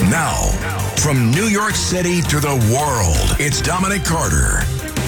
Now, from New York City to the world, it's Dominic Carter.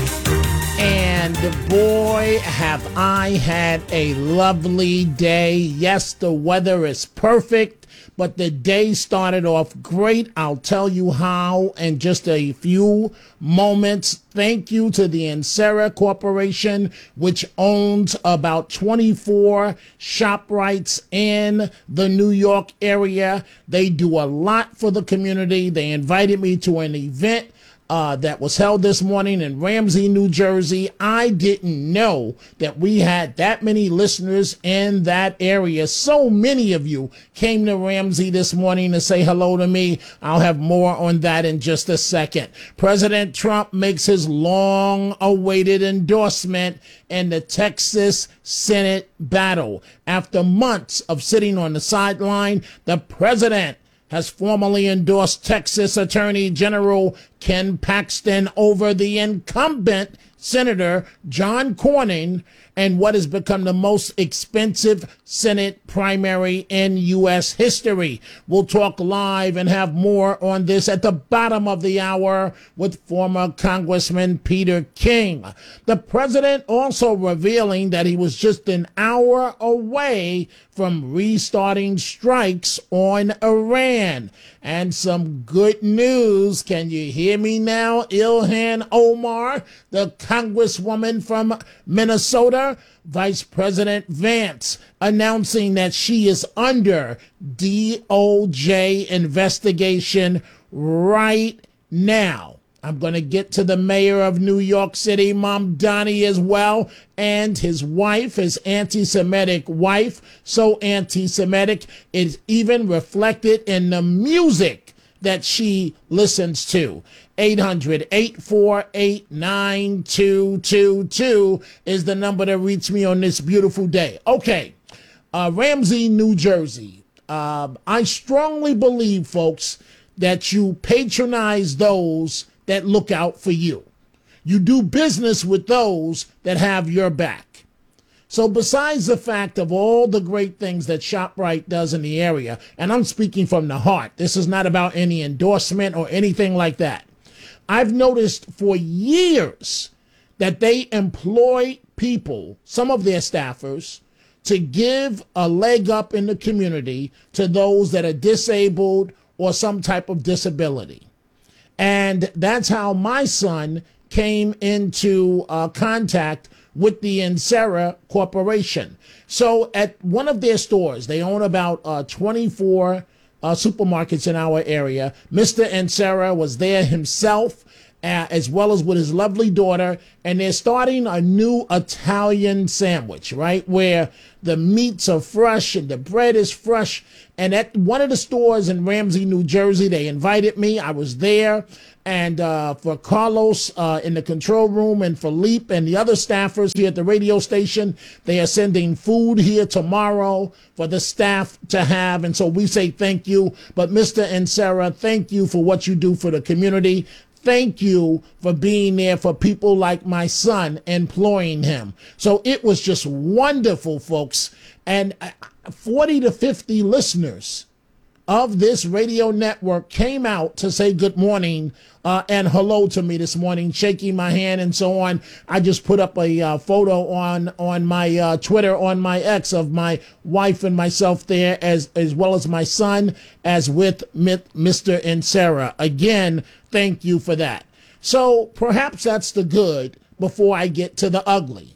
And boy, have I had a lovely day. Yes, the weather is perfect, but the day started off great. I'll tell you how in just a few moments. Thank you to the Ensera Corporation, which owns about 24 ShopRites in the New York area. They do a lot for the community. They invited me to an event that was held this morning in Ramsey, New Jersey. I didn't know that we had that many listeners in that area. So many of you came to Ramsey this morning to say hello to me. I'll have more on that in just a second. President Trump makes his long-awaited endorsement in the Texas Senate battle. After months of sitting on the sideline, the president has formally endorsed Texas Attorney General Ken Paxton over the incumbent Senator John Cornyn and what has become the most expensive Senate primary in U.S. history. We'll talk live and have more on this at the bottom of the hour with former Congressman Peter King. The president also revealing that he was just an hour away from restarting strikes on Iran. And some good news. Can you hear me now? Ilhan Omar, the congresswoman from Minnesota, Vice President Vance announcing that she is under DOJ investigation right now. I'm going to get to the mayor of New York City, Mamdani, as well, and his wife, his anti-Semitic wife, so anti-Semitic, it's even reflected in the music that she listens to. 800-848-9222 is the number to reach me on this beautiful day. Okay, Ramsey, New Jersey. I strongly believe, folks, that you patronize those that look out for you. You do business with those that have your back. So besides the fact of all the great things that ShopRite does in the area, and I'm speaking from the heart, this is not about any endorsement or anything like that. I've noticed for years that they employ people, some of their staffers, to give a leg up in the community to those that are disabled or some type of disability. And that's how my son came into contact with the Ensera Corporation. So at one of their stores, they own about 24 supermarkets in our area. Mr. Ensera was there himself, as well as with his lovely daughter, and they're starting a new Italian sandwich, right, where the meats are fresh and the bread is fresh. And at one of the stores in Ramsey, New Jersey, they invited me. I was there. And for Carlos in the control room and Philippe and the other staffers here at the radio station, they are sending food here tomorrow for the staff to have. And so we say thank you. But Mr. Ensera, thank you for what you do for the community. Thank you for being there for people like my son, employing him. So it was just wonderful, folks. And 40 to 50 listeners of this radio network came out to say good morning and hello to me this morning, shaking my hand and so on. I just put up a photo on my Twitter, on my X, of my wife and myself there, as well as my son, as with Mr. Ensera. Again, thank you for that. So perhaps that's the good before I get to the ugly.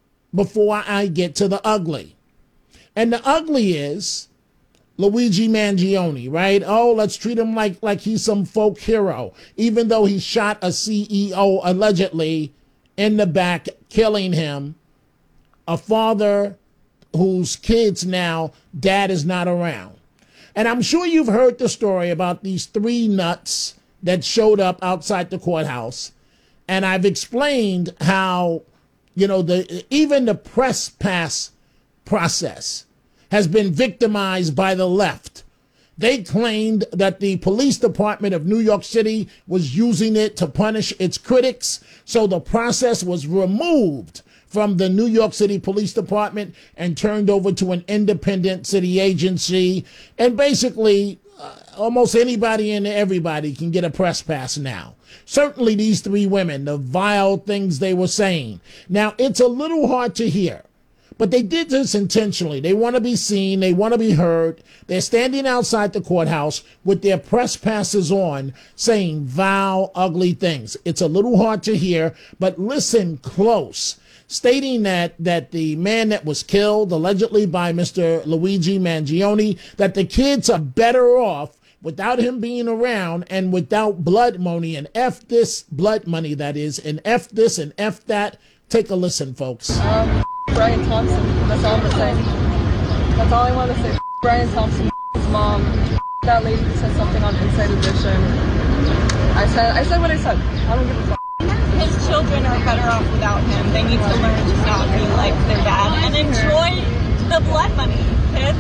And the ugly is Luigi Mangione, right? Oh, let's treat him like he's some folk hero, even though he shot a CEO allegedly in the back, killing him. A father whose kids now, dad is not around. And I'm sure you've heard the story about these three nuts that showed up outside the courthouse. And I've explained how, even the press pass process has been victimized by the left. They claimed that the police department of New York City was using it to punish its critics, so the process was removed from the New York City Police Department and turned over to an independent city agency. And basically, almost anybody and everybody can get a press pass now. Certainly these three women, the vile things they were saying. Now, it's a little hard to hear, but they did this intentionally. They want to be seen. They want to be heard. They're standing outside the courthouse with their press passes on saying vile, ugly things. It's a little hard to hear, but listen close. Stating that the man that was killed, allegedly by Mr. Luigi Mangione, that the kids are better off without him being around and without blood money, and F this blood money, that is, and F this and F that. Take a listen, folks. Brian Thompson, that's all I'm going to say. That's all I want to say. Brian Thompson, his mom, that lady who said something on Inside Edition. I said what I said. I don't give a fuck. His children are better off without him. They need to learn to not be like their dad and enjoy the blood money, kids.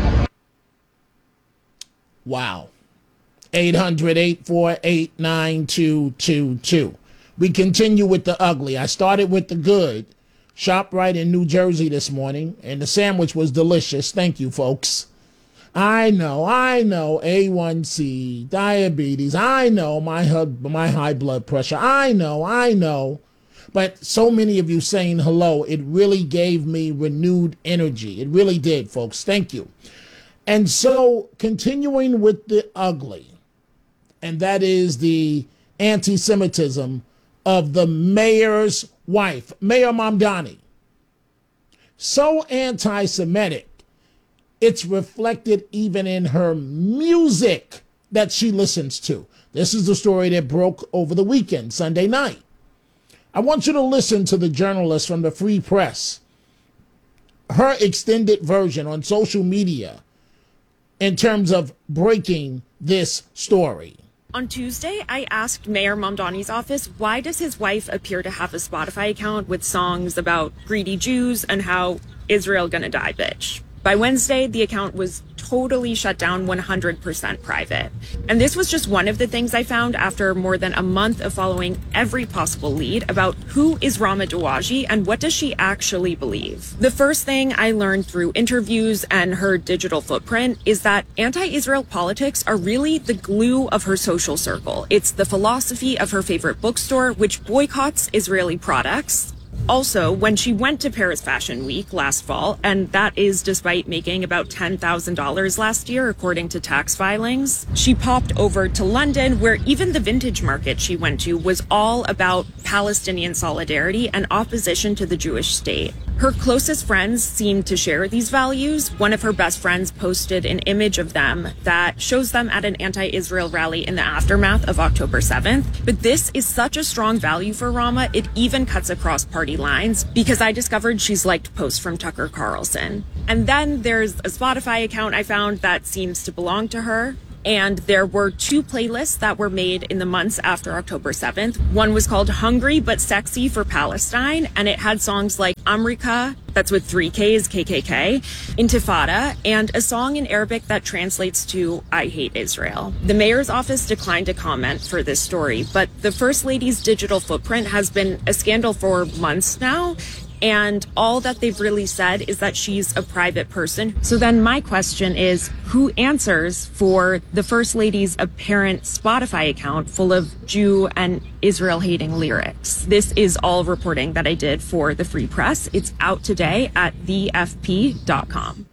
Wow. 800-848-9222. We continue with the ugly. I started with the good. ShopRite in New Jersey this morning, and the sandwich was delicious. Thank you, folks. I know, A1C, diabetes. I know my high blood pressure. I know. But so many of you saying hello, it really gave me renewed energy. It really did, folks. Thank you. And so continuing with the ugly, and that is the anti-Semitism of the mayor's wife, Mayor Mamdani. So anti-Semitic, it's reflected even in her music that she listens to. This is the story that broke over the weekend, Sunday night. I want you to listen to the journalist from the Free Press, her extended version on social media in terms of breaking this story. On Tuesday, I asked Mayor Mamdani's office, why does his wife appear to have a Spotify account with songs about greedy Jews and how Israel gonna die, bitch? By Wednesday, the account was totally shut down, 100% private. And this was just one of the things I found after more than a month of following every possible lead about who is Rama Dawaji and what does she actually believe. The first thing I learned through interviews and her digital footprint is that anti-Israel politics are really the glue of her social circle. It's the philosophy of her favorite bookstore, which boycotts Israeli products. Also, when she went to Paris Fashion Week last fall, and that is despite making about $10,000 last year, according to tax filings, she popped over to London, where even the vintage market she went to was all about Palestinian solidarity and opposition to the Jewish state. Her closest friends seem to share these values. One of her best friends posted an image of them that shows them at an anti-Israel rally in the aftermath of October 7th. But this is such a strong value for Rama, it even cuts across party lines, because I discovered she's liked posts from Tucker Carlson. And then there's a Spotify account I found that seems to belong to her. And there were two playlists that were made in the months after October 7th. One was called Hungry But Sexy for Palestine, and it had songs like Amrika, that's with 3 Ks, KKK, Intifada, and a song in Arabic that translates to I hate Israel. The mayor's office declined to comment for this story, but the First Lady's digital footprint has been a scandal for months now. And all that they've really said is that she's a private person. So then my question is, who answers for the First Lady's apparent Spotify account full of Jew and Israel-hating lyrics? This is all reporting that I did for the Free Press. It's out today at thefp.com.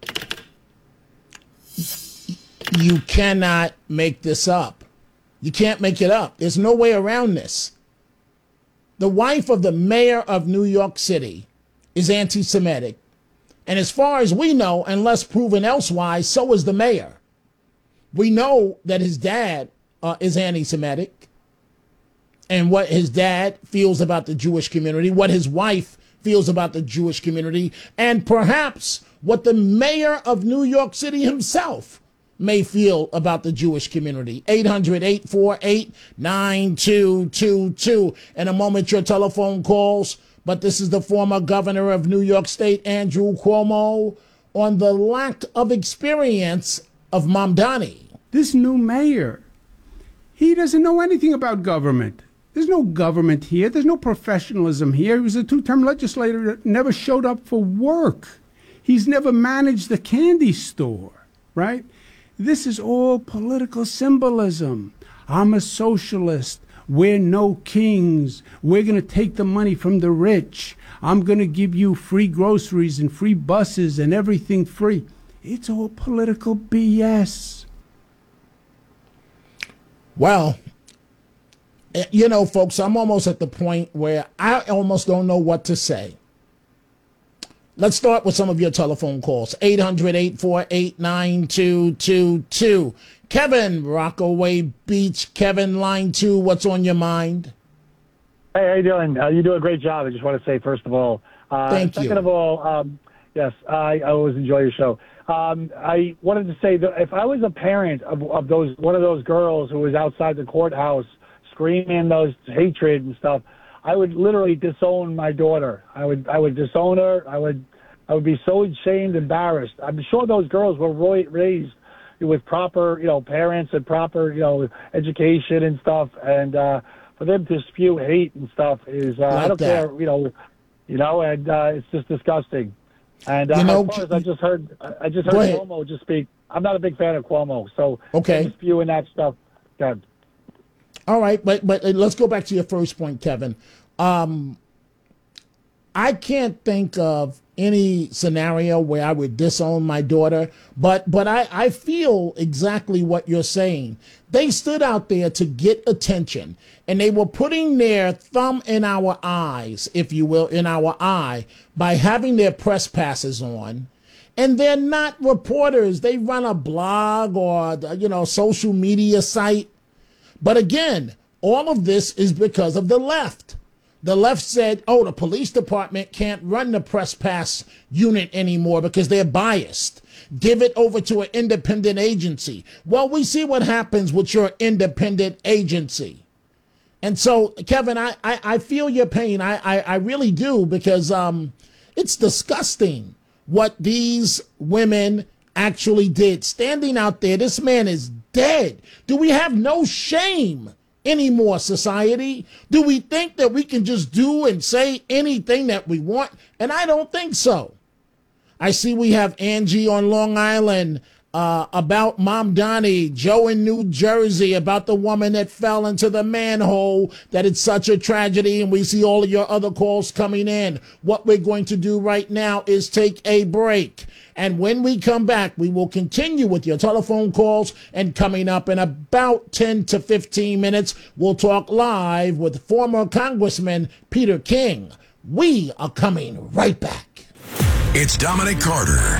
You cannot make this up. You can't make it up. There's no way around this. The wife of the mayor of New York City is anti-Semitic. And as far as we know, unless proven elsewise, so is the mayor. We know that his dad is anti-Semitic, and what his dad feels about the Jewish community, what his wife feels about the Jewish community, and perhaps what the mayor of New York City himself may feel about the Jewish community. 800-848-9222. In a moment, your telephone calls, but this is the former governor of New York State, Andrew Cuomo, on the lack of experience of Mamdani. This new mayor, he doesn't know anything about government. There's no government here. There's no professionalism here. He was a two-term legislator that never showed up for work. He's never managed the candy store, right? This is all political symbolism. I'm a socialist. We're no kings. We're going to take the money from the rich. I'm going to give you free groceries and free buses and everything free. It's all political BS. Well, folks, I'm almost at the point where I almost don't know what to say. Let's start with some of your telephone calls. 800-848-9222. Kevin, Rockaway Beach. Kevin, line 2, what's on your mind? Hey, how you doing? You do a great job. I just want to say, first of all, thank you. Second of all, yes, I always enjoy your show. I wanted to say that if I was a parent of one of those girls who was outside the courthouse screaming those hatred and stuff, I would literally disown my daughter. I would disown her. I would be so ashamed, embarrassed. I'm sure those girls were raised with proper, parents and proper, education and stuff. And for them to spew hate and stuff is, I don't care, and it's just disgusting. And as far as I just heard Cuomo just speak. I'm not a big fan of Cuomo, so okay, spewing that stuff. God. All right, but let's go back to your first point, Kevin. I can't think of any scenario where I would disown my daughter, but I feel exactly what you're saying. They stood out there to get attention, and they were putting their thumb in our eyes, if you will, in our eye, by having their press passes on. And they're not reporters. They run a blog or, social media site. But again, all of this is because of the left. The left said, the police department can't run the press pass unit anymore because they're biased. Give it over to an independent agency. Well, we see what happens with your independent agency. And so, Kevin, I feel your pain. I really do, because it's disgusting what these women actually did. Standing out there, this man is dead. Do we have no shame anymore, society? Do we think that we can just do and say anything that we want? And I don't think so. I see we have Angie on Long Island about Mom Donnie, Joe in New Jersey about the woman that fell into the manhole, that it's such a tragedy, and we see all of your other calls coming in. What we're going to do right now is take a break. And when we come back, we will continue with your telephone calls, and coming up in about 10 to 15 minutes, we'll talk live with former Congressman Peter King. We are coming right back. It's Dominic Carter.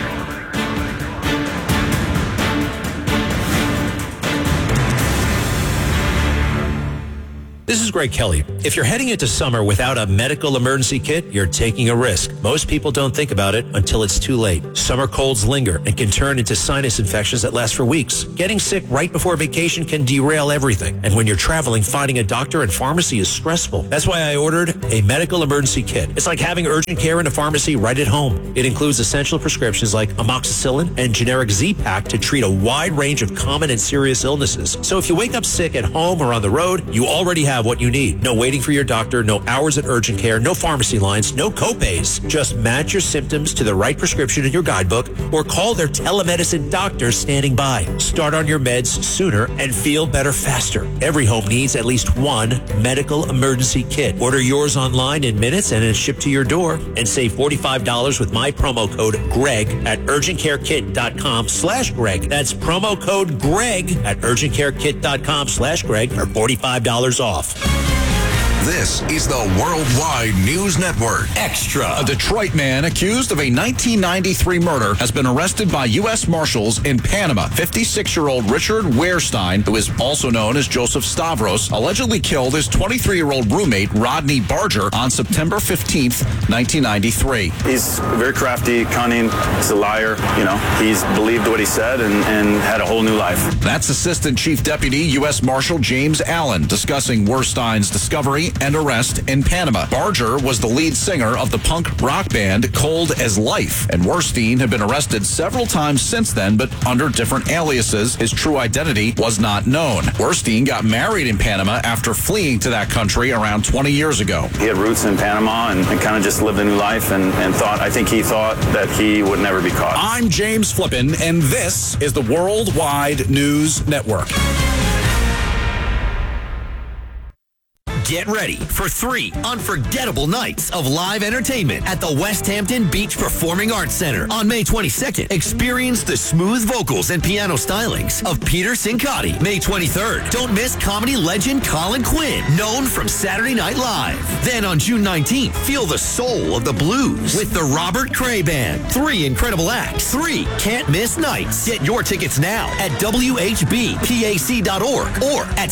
This is Greg Kelly. If you're heading into summer without a medical emergency kit, you're taking a risk. Most people don't think about it until it's too late. Summer colds linger and can turn into sinus infections that last for weeks. Getting sick right before vacation can derail everything. And when you're traveling, finding a doctor and pharmacy is stressful. That's why I ordered a medical emergency kit. It's like having urgent care in a pharmacy right at home. It includes essential prescriptions like amoxicillin and generic Z-Pak to treat a wide range of common and serious illnesses. So if you wake up sick at home or on the road, you already have what you need. No waiting for your doctor, no hours at urgent care, no pharmacy lines, no copays. Just match your symptoms to the right prescription in your guidebook or call their telemedicine doctor standing by. Start on your meds sooner and feel better faster. Every home needs at least one medical emergency kit. Order yours online in minutes and it's shipped to your door, and save $45 with my promo code GREG at urgentcarekit.com/Greg. That's promo code GREG at urgentcarekit.com/Greg for $45 off. This is the Worldwide News Network. Extra. A Detroit man accused of a 1993 murder has been arrested by U.S. Marshals in Panama. 56-year-old Richard Wehrstein, who is also known as Joseph Stavros, allegedly killed his 23-year-old roommate, Rodney Barger, on September 15th, 1993. He's very crafty, cunning. He's a liar. He's believed what he said and had a whole new life. That's Assistant Chief Deputy U.S. Marshal James Allen discussing Wehrstein's discovery and arrest in Panama. Barger was the lead singer of the punk rock band Cold as Life, and Werstein had been arrested several times since then, but under different aliases. His true identity was not known. Werstein got married in Panama after fleeing to that country around 20 years ago. He had roots in Panama and kind of just lived a new life and I think he thought that he would never be caught. I'm James Flippin, and this is the Worldwide News Network. Get ready for 3 unforgettable nights of live entertainment at the West Hampton Beach Performing Arts Center. On May 22nd, experience the smooth vocals and piano stylings of Peter Cincotti. May 23rd, don't miss comedy legend Colin Quinn, known from Saturday Night Live. Then on June 19th, feel the soul of the blues with the Robert Cray Band. 3 incredible acts, 3 can't-miss nights. Get your tickets now at WHBPAC.org or at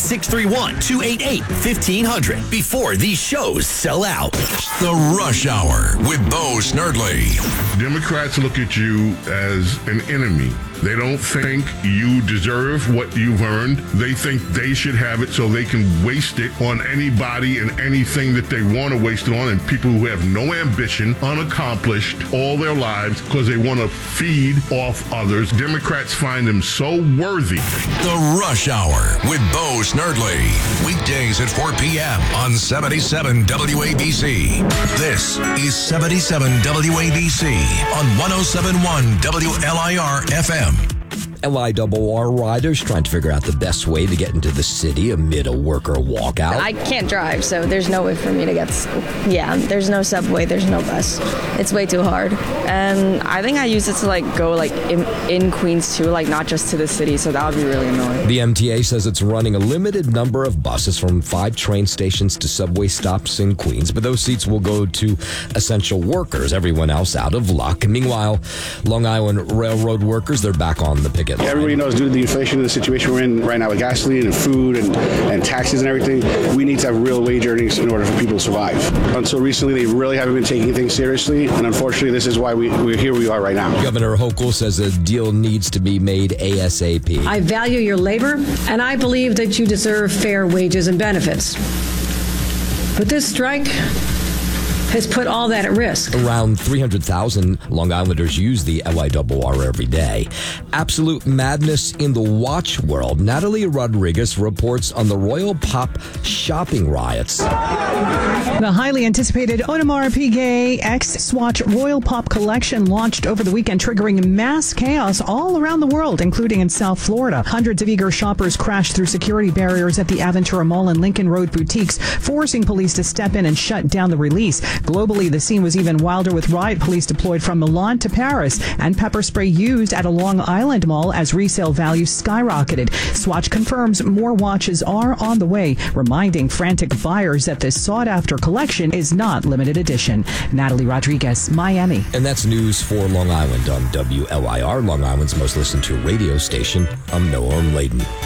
631-288-1500. Before these shows sell out. The Rush Hour with Bo Snerdley. Democrats look at you as an enemy. They don't think you deserve what you've earned. They think they should have it so they can waste it on anybody and anything that they want to waste it on, and people who have no ambition, unaccomplished all their lives because they want to feed off others. Democrats find them so worthy. The Rush Hour with Bo Snerdley. Weekdays at 4 p.m. on 77 WABC. This is 77 WABC on 107.1 WLIR FM. LIRR riders trying to figure out the best way to get into the city amid a worker walkout. I can't drive, so there's no way for me to get... there's no subway, there's no bus. It's way too hard. And I think I use it to go in Queens too, not just to the city, so that would be really annoying. The MTA says it's running a limited number of buses from 5 train stations to subway stops in Queens, but those seats will go to essential workers, everyone else out of luck. Meanwhile, Long Island Railroad workers, they're back on the picket. Everybody knows due to the inflation and the situation we're in right now with gasoline and food and taxes and everything, we need to have real wage earnings in order for people to survive. Until recently, they really haven't been taking things seriously, and unfortunately, this is why we're here we are right now. Governor Hochul says a deal needs to be made ASAP. I value your labor, and I believe that you deserve fair wages and benefits. But this strike has put all that at risk. Around 300,000 Long Islanders use the LIRR every day. Absolute madness in the watch world. Natalie Rodriguez reports on the Royal Pop shopping riots. The highly anticipated Audemars Piguet X Swatch Royal Pop collection launched over the weekend, triggering mass chaos all around the world, including in South Florida. Hundreds of eager shoppers crashed through security barriers at the Aventura Mall and Lincoln Road boutiques, forcing police to step in and shut down the release. Globally, the scene was even wilder, with riot police deployed from Milan to Paris and pepper spray used at a Long Island mall as resale values skyrocketed. Swatch confirms more watches are on the way, reminding frantic buyers that this sought-after collection is not limited edition. Natalie Rodriguez, Miami. And that's news for Long Island on WLIR, Long Island's most listened to radio station. I'm Noam Laden.